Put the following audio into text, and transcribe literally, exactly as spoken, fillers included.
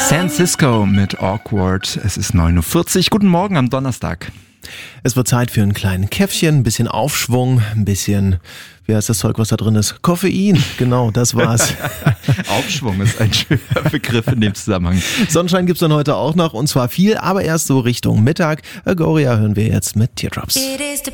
San Cisco mit Awkward. Es ist neun Uhr vierzig. Guten Morgen am Donnerstag. Es wird Zeit für einen kleinen Käffchen, ein bisschen Aufschwung, ein bisschen, wie heißt das Zeug, was da drin ist? Koffein, genau, das war's. Aufschwung ist ein schöner Begriff in dem Zusammenhang. Sonnenschein gibt's dann heute auch noch, und zwar viel, aber erst so Richtung Mittag. Agoria hören wir jetzt mit Teardrops.